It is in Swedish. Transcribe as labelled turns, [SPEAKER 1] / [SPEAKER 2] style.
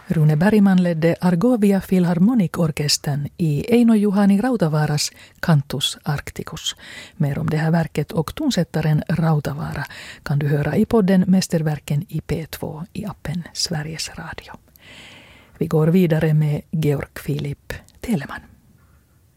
[SPEAKER 1] Rune Bergman ledde Argovia Philharmonic-orkestern i Eino Juhani Rautavaaras Cantus Arcticus. Mer om det här verket och tonsättaren Rautavaara kan du höra i podden Mästerverken i P2 i appen Sveriges Radio. Vi går vidare med Georg Philipp Telemann.